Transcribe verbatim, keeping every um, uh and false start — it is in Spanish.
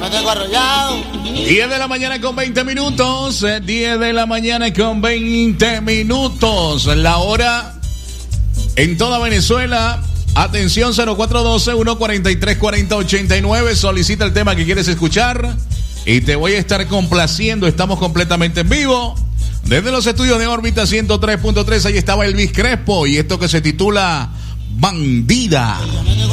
tengo arrollado. diez de la mañana con veinte minutos. diez de la mañana con veinte minutos. La hora en toda Venezuela. Atención, cero cuatro uno dos, uno cuatro tres, cuatro cero ocho nueve. Solicita el tema que quieres escuchar y te voy a estar complaciendo. Estamos completamente en vivo desde los estudios de órbita ciento tres punto tres. Ahí estaba Elvis Crespo y esto que se titula Bandida.